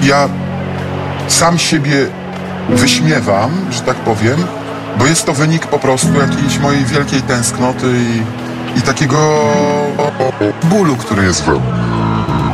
ja sam siebie wyśmiewam, że tak powiem, bo jest to wynik po prostu jakiejś mojej wielkiej tęsknoty i takiego bólu, który jest we mnie.